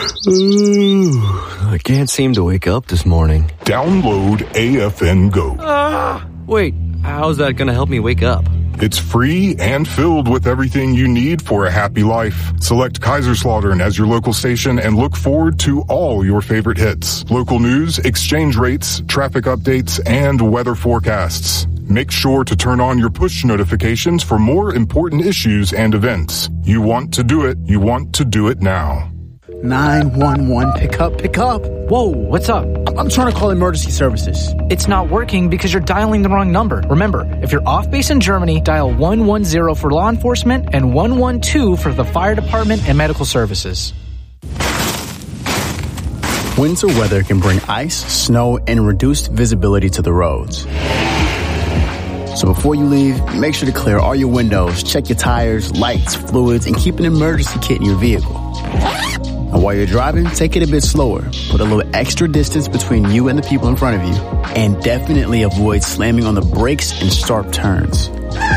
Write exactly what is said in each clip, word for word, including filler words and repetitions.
I can't seem to wake up this morning. Download A F N Go. Ah, wait, how's that going to help me wake up? It's free and filled with everything you need for a happy life. Select Kaiserslautern as your local station and look forward to all your favorite hits. Local news, exchange rates, traffic updates, and weather forecasts. Make sure to turn on your push notifications for more important issues and events. You want to do it, you want to do it now. nine one one, pick up, pick up. Whoa, what's up? I'm trying to call emergency services. It's not working because you're dialing the wrong number. Remember, if you're off base in Germany, dial one one zero for law enforcement and one one two for the fire department and medical services. Winter weather can bring ice, snow, and reduced visibility to the roads. So before you leave, make sure to clear all your windows, check your tires, lights, fluids, and keep an emergency kit in your vehicle. And while you're driving, take it a bit slower. Put a little extra distance between you and the people in front of you. And definitely avoid slamming on the brakes in sharp turns.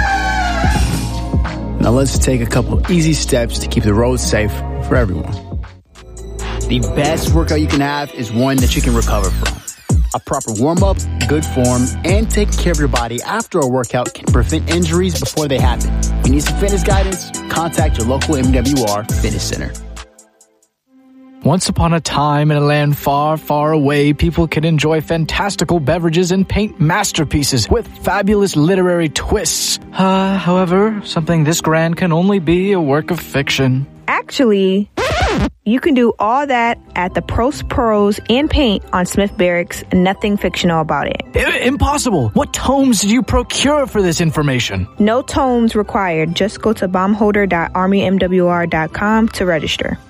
Now let's take a couple easy steps to keep the road safe for everyone. The best workout you can have is one that you can recover from. A proper warm-up, good form, and taking care of your body after a workout can prevent injuries before they happen. If you need some fitness guidance, contact your local M W R Fitness Center. Once upon a time in a land far, far away, people could enjoy fantastical beverages and paint masterpieces with fabulous literary twists. Uh, however, something this grand can only be a work of fiction. Actually, you can do all that at the Prost Prose and Paint on Smith Barracks. Nothing fictional about it. I- impossible! What tomes did you procure for this information? No tomes required. Just go to bombholder dot army m w r dot com to register.